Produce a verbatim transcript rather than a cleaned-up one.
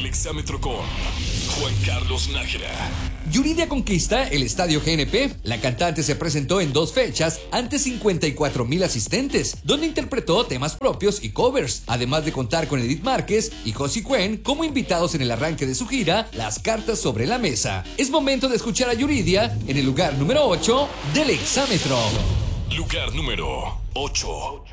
El exámetro con Juan Carlos Nájera. Yuridia conquista el Estadio G N P. La cantante se presentó en dos fechas ante cincuenta y cuatro mil asistentes, donde interpretó temas propios y covers, además de contar con Edith Márquez y Josie Cuen como invitados en el arranque de su gira Las Cartas sobre la Mesa. Es momento de escuchar a Yuridia en el lugar número ocho del exámetro. Lugar número ocho.